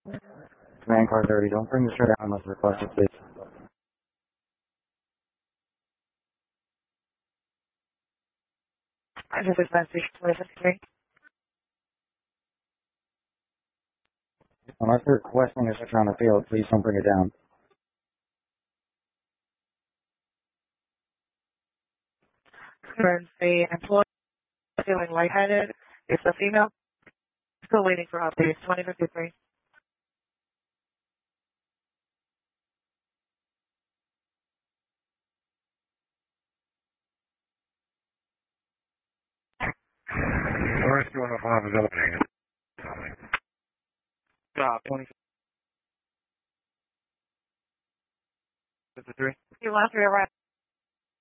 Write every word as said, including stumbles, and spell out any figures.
Command car thirty, don't bring the shirt out unless requested, please. This is Nancy, twenty fifty-three. Unless they're requesting a shirt on the field, please don't bring it down. Concerns the employee feeling lightheaded. It's a female. Still waiting for updates. twenty fifty-three. Rescue one oh five is elevated. Stop. twenty fifty-three. You want to arrive?